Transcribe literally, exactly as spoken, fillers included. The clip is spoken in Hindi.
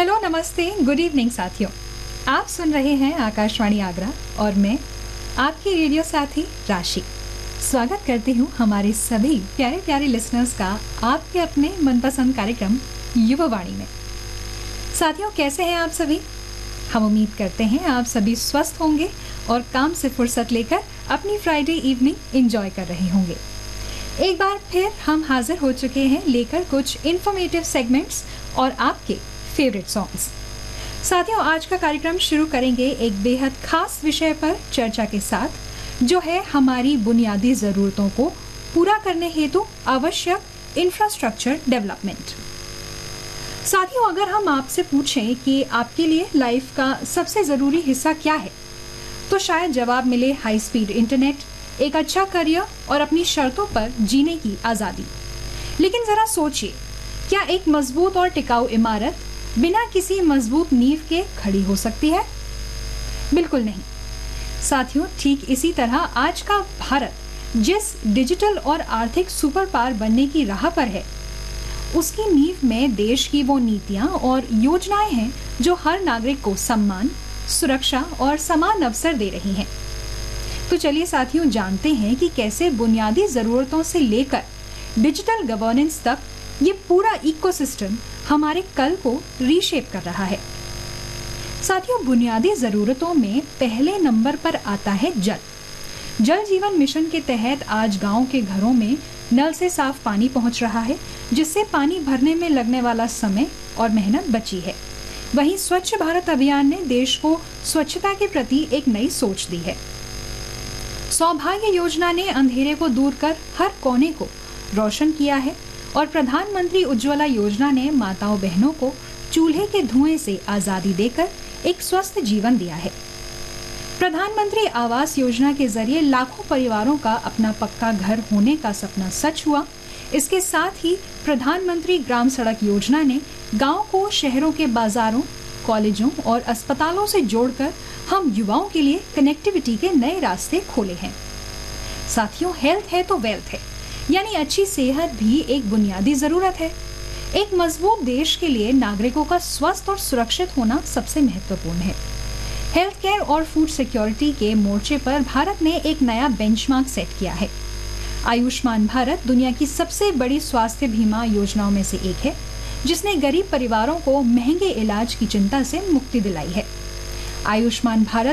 हेलो, नमस्ते, गुड इवनिंग साथियों। आप सुन रहे हैं आकाशवाणी आगरा और मैं आपकी रेडियो साथी राशि। स्वागत करती हूँ हमारे सभी प्यारे प्यारे लिसनर्स का आपके अपने मनपसंद कार्यक्रम युवावाणी में। साथियों, कैसे हैं आप सभी? हम उम्मीद करते हैं आप सभी स्वस्थ होंगे और काम से फुर्सत लेकर अपनी फ्राइडे इवनिंग एंजॉय कर रहे होंगे। एक बार फिर हम हाजिर हो चुके हैं लेकर कुछ इंफॉर्मेटिव सेगमेंट्स और आपके फेवरेट सॉन्ग्स। साथियों, आज का कार्यक्रम शुरू करेंगे एक बेहद खास विषय पर चर्चा के साथ, जो है हमारी बुनियादी ज़रूरतों को पूरा करने हेतु आवश्यक इंफ्रास्ट्रक्चर डेवलपमेंट। साथियों, अगर हम आपसे पूछें कि आपके लिए लाइफ का सबसे ज़रूरी हिस्सा क्या है, तो शायद जवाब मिले हाई स्पीड इंटरनेट, एक अच्छा करियर और अपनी शर्तों पर जीने की आज़ादी। लेकिन ज़रा सोचिए, क्या एक मजबूत और टिकाऊ इमारत बिना किसी मजबूत नींव के खड़ी हो सकती है? बिल्कुल नहीं। साथियों, ठीक इसी तरह आज का भारत जिस डिजिटल और आर्थिक सुपर पावर बनने की राह पर है, उसकी नींव में देश की वो नीतियां और योजनाएं हैं जो हर नागरिक को सम्मान, सुरक्षा और समान अवसर दे रही हैं। तो चलिए साथियों, जानते हैं कि कैसे बुनियादी जरूरतों से लेकर डिजिटल गवर्नेंस तक ये पूरा इकोसिस्टम हमारे कल को रीशेप कर रहा है। साथियों, बुनियादी जरूरतों में पहले नंबर पर आता है जल। जल जीवन मिशन के तहत आज गांव के घरों में नल से साफ पानी पहुंच रहा है, जिससे पानी भरने में लगने वाला समय और मेहनत बची है। वहीं स्वच्छ भारत अभियान ने देश को स्वच्छता के प्रति एक नई सोच दी है। सौभाग्य योजना ने अंधेरे को दूर कर हर कोने को रोशन किया है और प्रधानमंत्री उज्ज्वला योजना ने माताओं बहनों को चूल्हे के धुएं से आजादी देकर एक स्वस्थ जीवन दिया है। प्रधानमंत्री आवास योजना के जरिए लाखों परिवारों का अपना पक्का घर होने का सपना सच हुआ। इसके साथ ही प्रधानमंत्री ग्राम सड़क योजना ने गांव को शहरों के बाजारों, कॉलेजों और अस्पतालों से जोड़कर हम युवाओं के लिए कनेक्टिविटी के नए रास्ते खोले हैं। साथियों, हेल्थ है तो वेल्थ है, यानी अच्छी सेहत भी एक बुनियादी जरूरत है। एक मजबूत देश के लिए नागरिकों का स्वस्थ और सुरक्षित होना सबसे महत्वपूर्ण है। हेल्थ केयर और फूड सिक्योरिटी के मोर्चे पर भारत ने एक नया बेंचमार्क सेट किया है। आयुष्मान भारत दुनिया की सबसे बड़ी स्वास्थ्य बीमा योजनाओं में से एक है, जिसने गरीब परिवारों को महंगे इलाज की चिंता से मुक्ति दिलाई है। आयुष्मान भारत